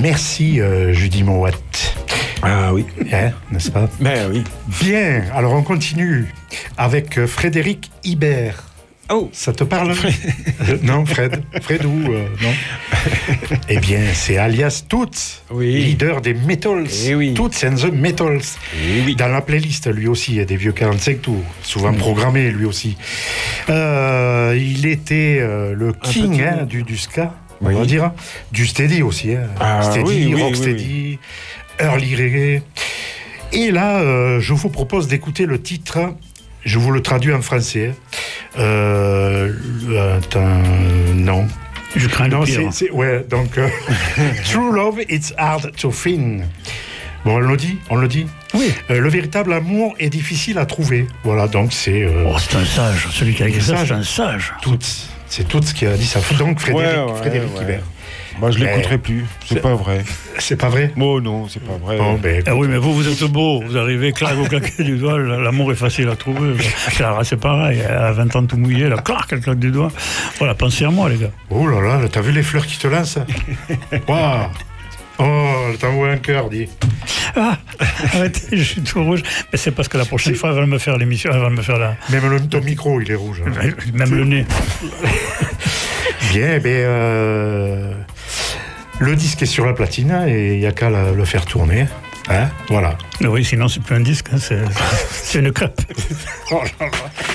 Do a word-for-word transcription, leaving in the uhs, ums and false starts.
Merci, euh, Judy Mowat. Ah oui. Hein, n'est-ce pas? Ben oui. Bien, alors on continue avec euh, Frédéric Ibert. Oh, ça te parle? euh, Non, Fred. Fred ou euh, non? Eh bien, c'est alias Toots, oui. leader des Metals. Eh oui. Toots and the Metals. Eh oui. Dans la playlist, lui aussi, il y a des vieux quarante-cinq tours, souvent mmh. programmés, lui aussi. Euh, il était euh, le king hein, du, du ska, on oui. va dire. Du steady aussi. Hein. Ah, steady, oui, rocksteady, oui, oui. early reggae. Et là, euh, je vous propose d'écouter le titre. Je vous le traduis en français. Euh, attends, non. Je crains non, le pire. C'est, c'est, ouais, donc euh, True Love, it's hard to find. Bon, on le dit, on le dit. Oui. Euh, le véritable amour est difficile à trouver. Voilà, donc c'est. Euh, oh, c'est un sage. Celui qui a écrit ça, c'est un sage. Tout, c'est tout ce qui a dit ça. Donc Frédéric, ouais, ouais, Frédéric ouais. Ibert. Moi, je l'écouterai plus. C'est, c'est pas vrai. C'est pas vrai? Oh non, c'est pas vrai. Bon, ben, ah oui, mais vous, vous êtes beau. Vous arrivez, clac, vous claquez du doigt. L'amour est facile à trouver. Clara, c'est pareil. À vingt ans tout mouillé, là, clac, elle claque du doigt. Voilà, pensez à moi, les gars. Oh là là, t'as vu les fleurs qui te lancent? Waouh! Oh, t'envoie un cœur, dis. Ah, arrêtez, je suis tout rouge. Mais c'est parce que la prochaine c'est... fois, elle va me faire l'émission, elle va me faire la... Même le, ton micro, il est rouge. Hein. Même le nez. Bien, ben... Euh... Le disque est sur la platine et il n'y a qu'à la, le faire tourner. Hein, voilà. Oui, sinon c'est plus un disque, hein, c'est, c'est une crêpe. Oh là là.